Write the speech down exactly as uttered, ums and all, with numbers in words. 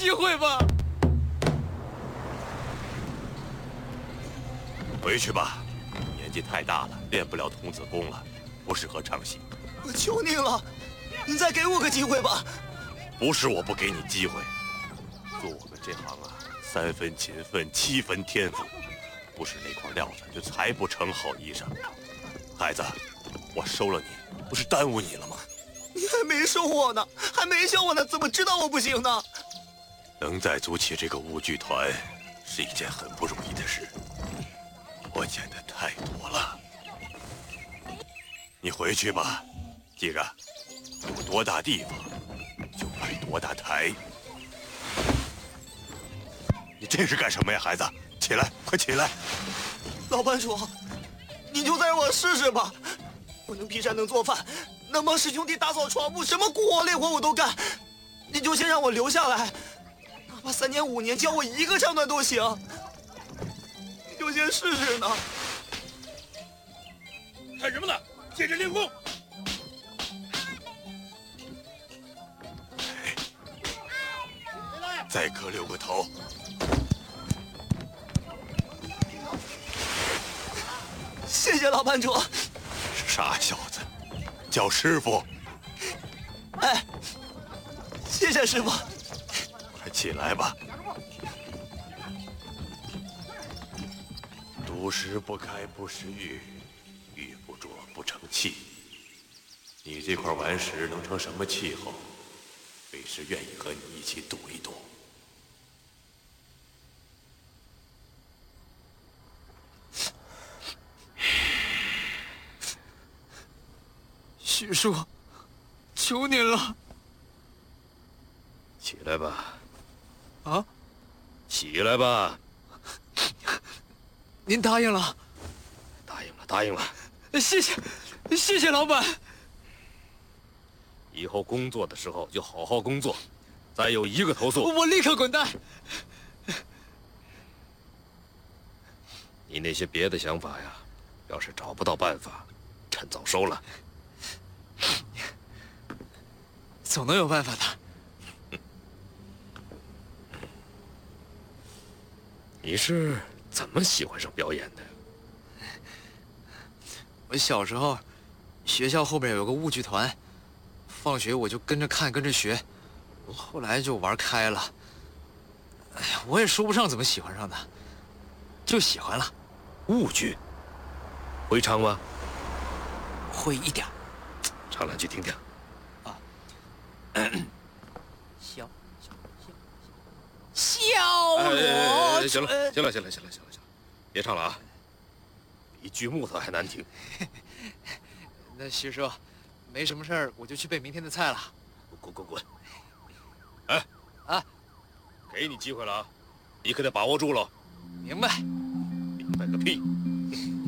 机会吧。 回去吧，年纪太大了，练不了童子功了，不适合唱戏。 我求您了，您再给我个机会吧。 不是我不给你机会，做我们这行啊，三分勤奋，七分天赋，不是那块料子就裁不成好衣裳。孩子，我收了你，不是耽误你了吗？ 你还没收我呢，还没教我呢，怎么知道我不行呢？ 能再组起这个舞剧团，是一件很不容易的事。我见的太多了。你回去吧，记着，有多大地方，就摆多大台。你这是干什么呀，孩子？起来，快起来！ 老班主，你就再让我试试吧。我能劈山，能做饭，能帮师兄弟打扫床铺，什么苦活累活我都干。你就先让我留下来，哪怕三年五年教我一个唱段都行。你就先试试呢。 看什么呢？接着练功。 再磕六个头。 谢谢老班主。 傻小子，叫师傅。 哎，谢谢师傅。 快起来吧。读时不开不识玉，玉不琢不成器。你这块顽石能成什么气候？为师愿意和你一起赌一赌。 许叔，求您了。 起来吧。 啊？ 起来吧。 您答应了？ 答应了，答应了。 谢谢，谢谢老板。 以后工作的时候就好好工作，再有一个投诉， 我立刻滚蛋。 你那些别的想法呀，要是找不到办法，趁早收了。 总能有办法的。 你是怎么喜欢上表演的？ 我小时候，学校后边有个舞剧团，放学我就跟着看，跟着学，后来就玩开了。哎呀，我也说不上怎么喜欢上的，就喜欢了。 舞剧，会唱吗？ 会一点。 唱两句听听。 啊。小小小小哎哎我。 行了，行了，行了，行了，行了，行了，别唱了啊，比锯木头还难听。 那徐叔，没什么事儿，我就去备明天的菜了。 滚滚滚！哎， 啊， 给你机会了啊，你可得把握住了。 明白。 明白个屁！